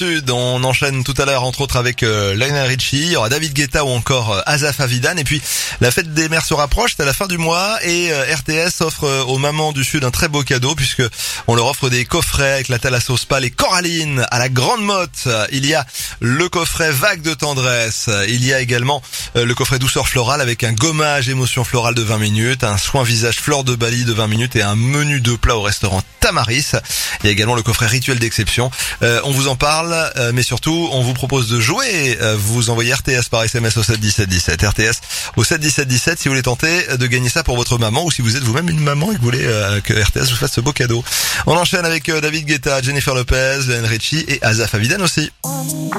On enchaîne tout à l'heure entre autres avec Lionel Richie, il y aura David Guetta ou encore Asaf Avidan, et puis la fête des mères se rapproche, c'est à la fin du mois et RTS offre aux mamans du Sud un très beau cadeau puisque on leur offre des coffrets avec la Thalasso Spa, les Corallines à la Grande Motte. Il y a le coffret Vague de tendresse, il y a également le coffret Douceur florale avec un gommage émotion florale de 20 minutes, un soin visage fleur de Bali de 20 minutes et un menu de plat au restaurant Tamaris. Il y a également le coffret Rituel d'exception. On vous en parle, mais surtout, on vous propose de jouer. Vous envoyez RTS par SMS au 7 17 17. RTS au 7 17 17 si vous voulez tenter de gagner ça pour votre maman ou si vous êtes vous-même une maman et que vous voulez que RTS vous fasse ce beau cadeau. On enchaîne avec David Guetta, Jennifer Lopez, Lionel Richie et Asaf Avidan aussi.